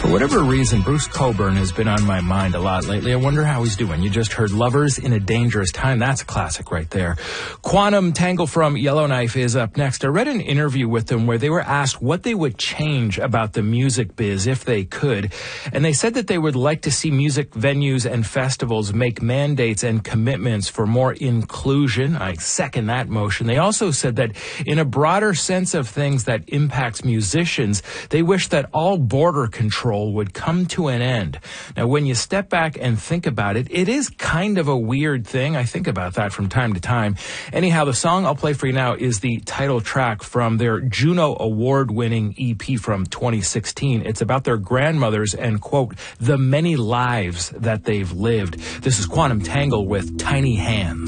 For whatever reason, Bruce Cockburn has been on my mind a lot lately. I wonder how he's doing. You just heard Lovers in a Dangerous Time. That's a classic right there. Quantum Tangle from Yellowknife is up next. I read an interview with them where they were asked what they would change about the music biz if they could. And they said that they would like to see music venues and festivals make mandates and commitments for more inclusion. I second that motion. They also said that in a broader sense of things that impacts musicians, they wish that all border control would come to an end. Now, when you step back and think about it, it is kind of a weird thing. I think about that from time to time. Anyhow, the song I'll play for you now is the title track from their Juno Award-winning EP from 2016. It's about their grandmothers and, quote, the many lives that they've lived. This is Quantum Tangle with Tiny Hands.